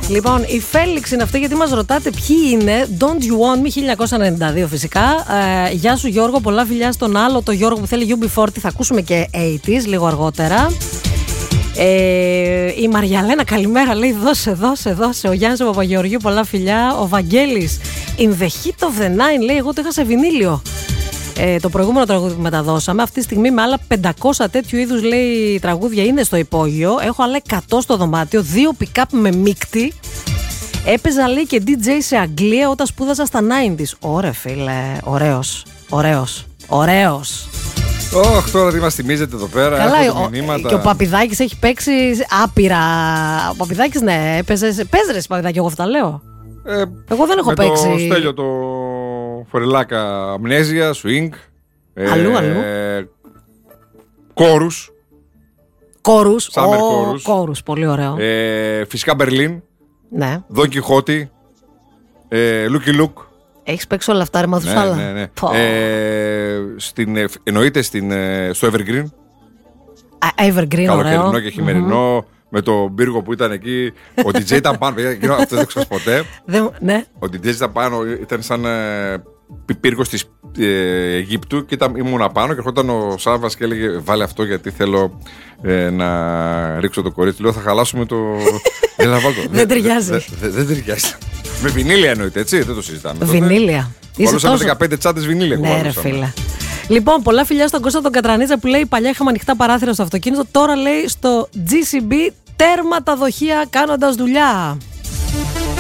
Λοιπόν, η Φέλιξ είναι αυτή γιατί μας ρωτάτε ποιοι είναι. Don't You Want Me 1992 φυσικά. Γεια σου Γιώργο, πολλά φιλιά στον άλλο το Γιώργο που θέλει UB40. Θα ακούσουμε και 80s λίγο αργότερα. Η Μαριαλένα καλημέρα, λέει δώσε. Ο Γιάννης ο Παπαγεωργίου, πολλά φιλιά. Ο Βαγγέλης In the Heat of the Nine, λέει εγώ το είχα σε βινίλιο. Το προηγούμενο τραγούδι που μεταδώσαμε. Αυτή τη στιγμή με άλλα 500 τέτοιου είδους, λέει, τραγούδια είναι στο υπόγειο. Έχω άλλα 100 στο δωμάτιο, 2 pick-up με μίκτη. Έπαιζα, λέει, και DJ σε Αγγλία όταν σπούδαζα στα 90s. Ωραία φίλε, ωραίος. Τώρα τι μας θυμίζετε εδώ πέρα. Καλά, και ο Παπηδάκης έχει παίξει άπειρα. Ο Παπηδάκης, ναι, παίζεις Παπηδάκη, εγώ αυτά λέω. Εγώ δεν έχω παίξει. Το Στέλιο το φορελάκα, Αμνέζια, Swing. Αλλού. Κόρους. Summer Κόρους, πολύ ωραίο. Φυσικά Μπερλίν. Ναι. Δον Κιχώτη. Λούκι Λουκ. Έχεις παίξει όλα αυτά, ρε Μαθουσάλα. Ναι. Εννοείται στο Evergreen. Evergreen, ωραίο. Καλοκαιρινό και χειμερινό. Με τον πύργο που ήταν εκεί. Ο DJ ήταν πάνω. Αυτό δεν ξέρω ποτέ. Ναι. Ο DJ ήταν πάνω, ήταν σαν πύργος της Αιγύπτου και ήμουν πάνω και ερχόταν ο Σάββας και έλεγε βάλε αυτό γιατί θέλω να ρίξω το κορίτσι. Λέω θα χαλάσουμε το. Δεν ταιριάζει. Δεν ταιριάζει. Με βινίλια εννοείται, έτσι, δεν το συζητάμε. Βινίλια. Βάλωσαμε 15 τσάντες βινίλια. Ναι, ρε φίλε. Λοιπόν, πολλά φιλιά στον Κώστα τον Κατρανίτσα που λέει παλιά είχαμε ανοιχτά παράθυρα στο αυτοκίνητο. Τώρα λέει στο GCB τέρμα τα δοχεία κάνοντας δουλειά.